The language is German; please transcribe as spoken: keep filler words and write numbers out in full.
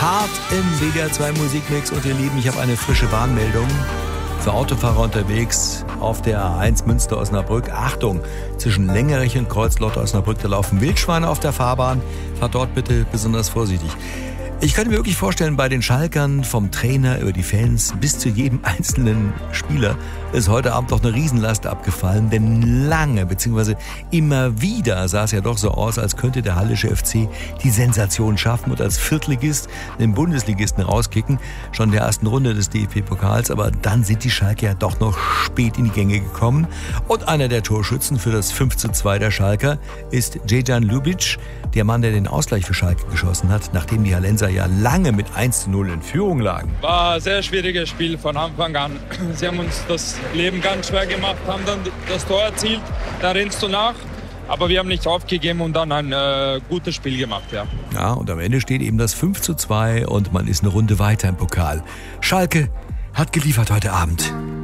Hart im W D R zwei Musikmix. Und ihr Lieben, ich habe eine frische Warnmeldung für Autofahrer unterwegs auf der A eins Münster-Osnabrück. Achtung, zwischen Längerich und Kreuzlotto-Osnabrück, da laufen Wildschweine auf der Fahrbahn. Fahrt dort bitte besonders vorsichtig. Ich könnte mir wirklich vorstellen, bei den Schalkern vom Trainer über die Fans bis zu jedem einzelnen Spieler ist heute Abend doch eine Riesenlast abgefallen, denn lange bzw. immer wieder sah es ja doch so aus, als könnte der Hallische F C die Sensation schaffen und als Viertligist den Bundesligisten rauskicken, schon in der ersten Runde des D F B-Pokals, aber dann sind die Schalker ja doch noch spät in die Gänge gekommen und einer der Torschützen für das fünf zu zwei der Schalker ist Dejan Ljubic, der Mann, der den Ausgleich für Schalke geschossen hat, nachdem die Hallenser ja lange mit eins zu null in Führung lagen. War ein sehr schwieriges Spiel von Anfang an. Sie haben uns das Leben ganz schwer gemacht, haben dann das Tor erzielt, da rennst du nach. Aber wir haben nicht aufgegeben und dann ein äh, gutes Spiel gemacht, ja. Ja, und am Ende steht eben das fünf zu zwei und man ist eine Runde weiter im Pokal. Schalke hat geliefert heute Abend.